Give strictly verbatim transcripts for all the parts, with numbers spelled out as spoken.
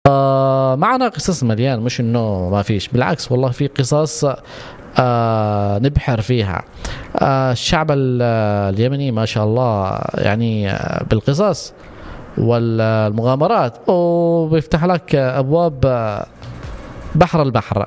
آه معنا قصص مليان، مش إنه ما فيش، بالعكس والله في قصص آه نبحر فيها. آه الشعب اليمني ما شاء الله يعني آه بالقصص والمغامرات وبيفتح لك أبواب بحر البحر.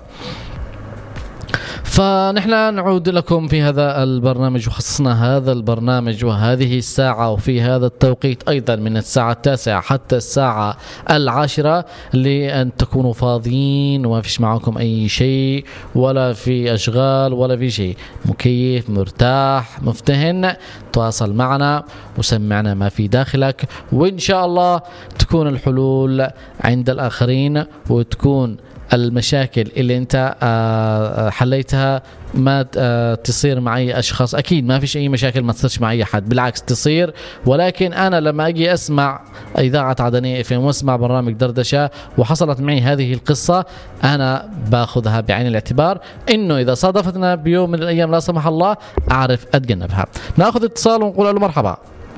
فنحن نعود لكم في هذا البرنامج، وخصصنا هذا البرنامج وهذه الساعة وفي هذا التوقيت أيضا من الساعة التاسعة حتى الساعة العاشرة لأن تكونوا فاضيين وما فيش معكم أي شيء ولا في أشغال ولا في شيء، مكيف مرتاح مفتهن، تواصل معنا وسمعنا ما في داخلك، وإن شاء الله تكون الحلول عند الآخرين وتكون المشاكل اللي انت حليتها ما تصير مع اي اشخاص. اكيد ما فيش اي مشاكل ما تصيرش مع اي حد، بالعكس تصير، ولكن انا لما اجي اسمع اذاعه عدنيه اف ام واسمع برنامج دردشه وحصلت معي هذه القصه، انا باخذها بعين الاعتبار انه اذا صادفتنا بيوم من الايام لا سمح الله اعرف اتجنبها. ناخذ اتصال ونقول له مرحبا.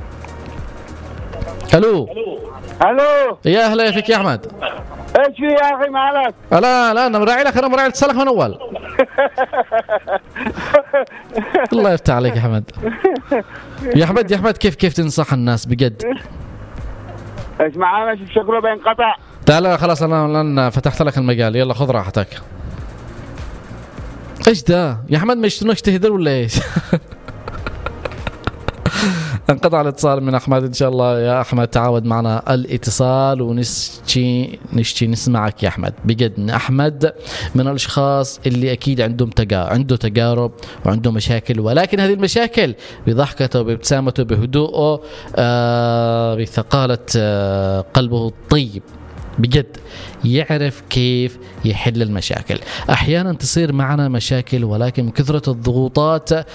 الو الو يا اهلا فيك يا احمد. ايش في يا اخي مالك؟ لا لا انا مراعي لك، انا مراعي اتصالك من اول. الله يفتح عليك يا احمد. يا احمد يا احمد كيف كيف تنصح الناس بجد؟ ايش معانا شكله بينقطع. لا لا خلاص انا لان فتحت لك المجال، يلا خذ راحتك. ايش ده يا احمد، ما يشترونك تهدر ولا ايش؟ انقطع الاتصال من احمد. ان شاء الله يا احمد تعاود معنا الاتصال ونشتي نشتي نسمعك يا احمد. بجد احمد من الاشخاص اللي اكيد عندهم تجارب، عنده تجارب وعنده مشاكل، ولكن هذه المشاكل بضحكته بابتسامته بهدوءه آه بثقالة آه قلبه الطيب بجد يعرف كيف يحل المشاكل. احيانا تصير معنا مشاكل ولكن من كثرة الضغوطات